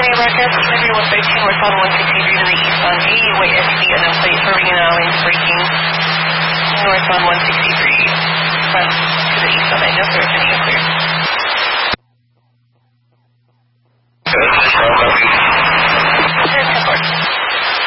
America, delivery 113, northbound 163 to the eastbound 80, wait SC, and then plate for Reno, lanes braking, northbound 163.